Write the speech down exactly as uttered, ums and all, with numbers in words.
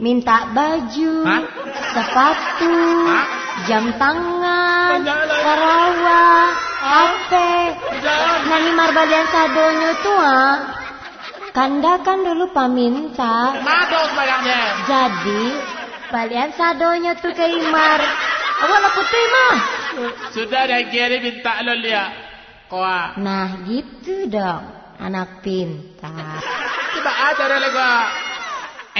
minta baju, Hah? sepatu, Hah? jam tangan, Sarawak, H P. Nani marbalian sadonyo tua. Kanda kan dulu paminta. Mados bayangnya. Jadi balian sadonyo tuh ke Imar. Awal aku terima. Sudah dah kira minta lo dia. Koa. Nah gitu dong, anak pintar. Coba aja deh,